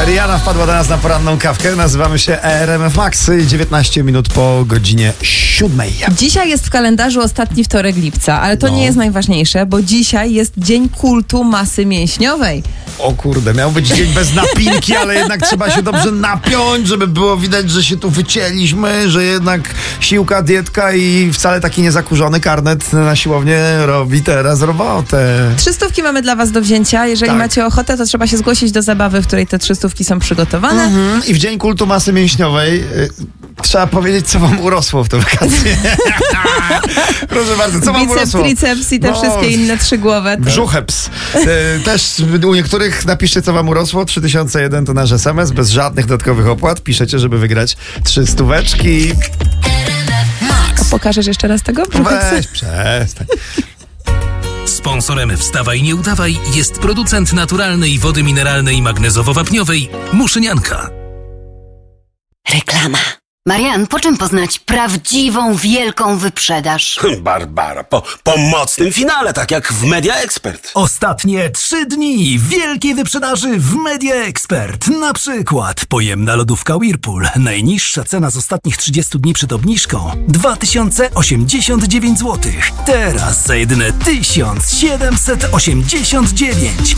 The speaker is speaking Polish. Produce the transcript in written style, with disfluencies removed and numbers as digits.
Rihanna wpadła do nas na poranną kawkę. Nazywamy się RMF Max. 19 minut po godzinie 7. Dzisiaj jest w kalendarzu ostatni wtorek lipca, ale to nie jest najważniejsze, bo dzisiaj jest Dzień Kultu Masy Mięśniowej. O kurde, miał być dzień bez napinki, ale jednak trzeba się dobrze napiąć, żeby było widać, że się tu wycięliśmy, że jednak siłka, dietka i wcale taki niezakurzony karnet na siłownię robi teraz robotę. 300 mamy dla was do wzięcia. Jeżeli macie ochotę, to trzeba się zgłosić do zabawy, w której te 300 są przygotowane. I w Dzień Kultu Masy Mięśniowej trzeba powiedzieć, co wam urosło w tę wakację. Proszę bardzo, co wam urosło? Triceps i te wszystkie inne trzygłowe. Brzucheps. Też u niektórych napiszcie, co wam urosło. 3001 to nasz SMS, bez żadnych dodatkowych opłat. Piszecie, żeby wygrać 300. A pokażesz jeszcze raz tego? Weź, przestań. Sponsorem Wstawaj Nie Udawaj jest producent naturalnej wody mineralnej magnezowo-wapniowej Muszynianka. Reklama. Marian, po czym poznać prawdziwą, wielką wyprzedaż? Barbara, po mocnym finale, tak jak w Media Expert. Ostatnie 3 dni wielkiej wyprzedaży w Media Expert. Na przykład pojemna lodówka Whirlpool. Najniższa cena z ostatnich 30 dni przed obniżką 2089 zł. Teraz za jedyne 1789.